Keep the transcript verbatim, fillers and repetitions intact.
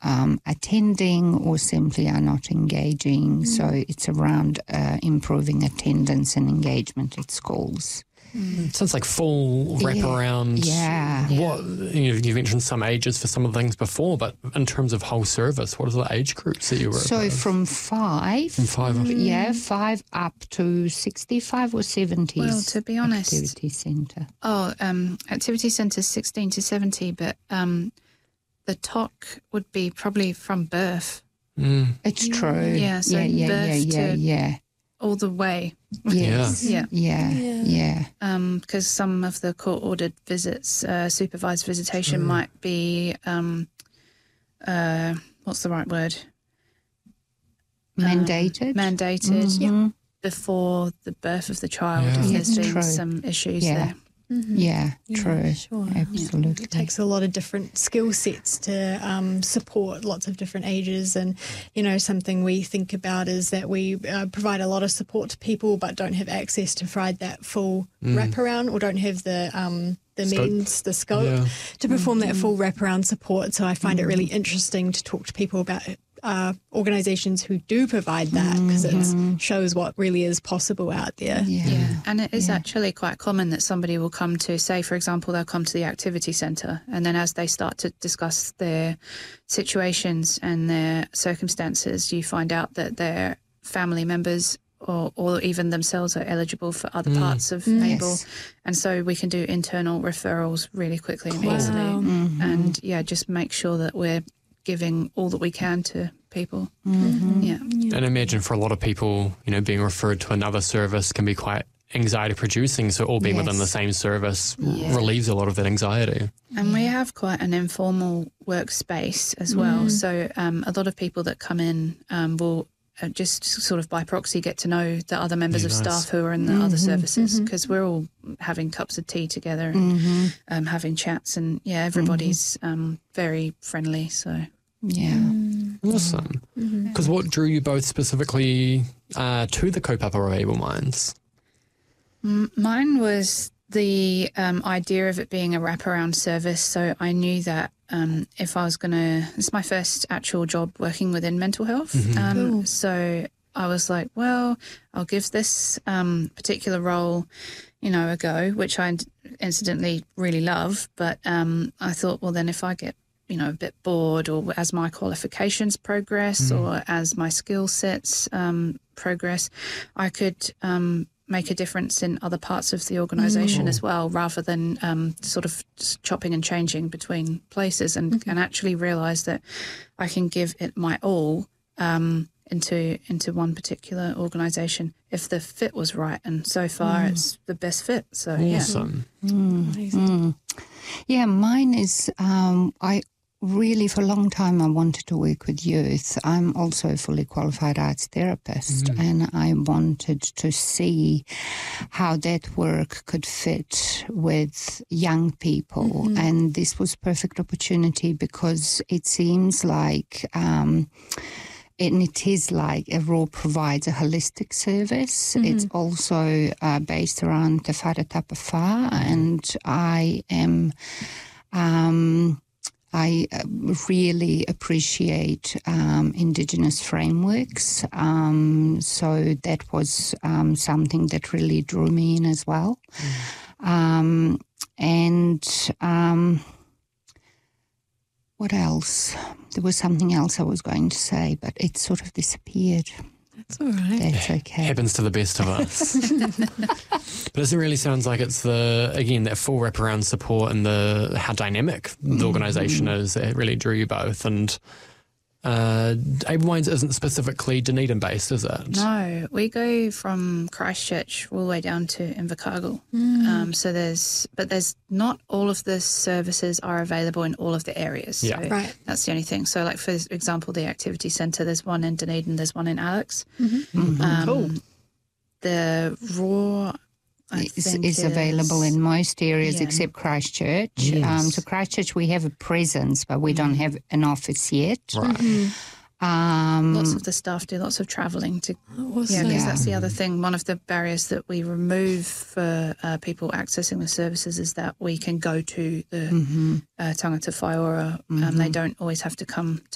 um, attending or simply are not engaging. Mm. So it's around uh, improving attendance and engagement at schools. Mm. Sounds like full wraparound. Yeah. What you, you mentioned some ages for some of the things before, but in terms of whole service, what are the age groups that you were? So from five, from five, mm. yeah, five up to sixty-five or seventies. Well, to be honest, activity centre. Oh, um, activity centre is sixteen to seventy, but um, the T O C would be probably from birth. Mm. It's true. Yeah. So yeah, yeah, birth yeah, yeah, to yeah. all the way. Yes. Yeah. Yeah. Yeah. Yeah. Um, because some of the court-ordered visits, uh, supervised visitation, True. might be, um, uh, what's the right word? Mandated. Um, mandated Mm-hmm. before the birth of the child. Yeah. If Yeah, there's been true. some issues Yeah. there. Mm-hmm. Yeah, Yeah, true. sure. Absolutely. It takes a lot of different skill sets to um, support lots of different ages. And, you know, something we think about is that we uh, provide a lot of support to people but don't have access to provide that full Mm. wraparound or don't have the um, the Scope. means, the scope Yeah. to perform that full wraparound support. So I find it really interesting to talk to people about uh, organisations who do provide that because it shows what really is possible out there. Yeah. Yeah, and it is Yeah. actually quite common that somebody will come to, say, for example, they'll come to the activity centre, and then as they start to discuss their situations and their circumstances, you find out that their family members or, or even themselves are eligible for other Mm. parts of Yes. ABLE. And so we can do internal referrals really quickly and Wow. easily. Mhm. And, yeah, just make sure that we're giving all that we can to people. Mhm. Yeah. And imagine for a lot of people, you know, being referred to another service can be quite anxiety producing. So all being Yes. within the same service Yeah. relieves a lot of that anxiety. And we have quite an informal workspace as well. Mm. So um, a lot of people that come in um, will uh, just sort of by proxy get to know the other members Yeah, of nice. staff who are in the Mhm, other services mhm. because we're all having cups of tea together and Mhm. um, having chats. And, yeah, everybody's um, very friendly. So, Yeah. Awesome. Mm-hmm. Because what drew you both specifically uh, to the kaupapa of Able Minds? M- mine was the um, idea of it being a wraparound service. So I knew that um, if I was going to, it's my first actual job working within mental health. Mhm. Um, Cool. So I was like, well, I'll give this um, particular role, you know, a go, which I incidentally really love. But um, I thought, well, then if I get, you know, a bit bored or as my qualifications progress Mm. or as my skill sets um, progress, I could um, make a difference in other parts of the organisation Mm. as well, rather than um, sort of just chopping and changing between places and, and actually realise that I can give it my all um, into into one particular organisation if the fit was right. And so far it's the best fit. So, yeah. Awesome. Amazing. Mm. Yeah, mine is, um, I really, for a long time, I wanted to work with youth. I'm also a fully qualified arts therapist, Mm. and I wanted to see how that work could fit with young people. Mhm. And this was perfect opportunity because it seems like... Um, And it is like a role provides a holistic service. Mhm. It's also uh, based around Te Whare Tapawha, and I am, um, I uh, really appreciate um, Indigenous frameworks. Um, so that was um, something that really drew me in as well. Um, and um, what else? There was something else I was going to say, but it sort of disappeared. That's all right. That's okay. Happens to the best of us. But it really sounds like it's the, again, that full wraparound support and the how dynamic the organisation is that really drew you both. And uh, Able Minds isn't specifically Dunedin based, is it? No, we go from Christchurch all the way down to Invercargill. Mm. Um, so there's, but there's not all of the services are available in all of the areas. Yeah. So Right. that's the only thing. So, like for example, the activity centre, there's one in Dunedin, there's one in Alex. Mm-hmm. Um, Cool. The Raw I is, think is available in most areas Yeah. except Christchurch. Yes. Um, so Christchurch, we have a presence, but we don't have an office yet. Right. Mhm. Um, Lots of the staff do lots of travelling to Awesome. Yeah, because Yeah. that's the other thing. One of the barriers that we remove for uh, people accessing the services is that we can go to the mhm. uh, tangata whaiora. Um, they don't always have to come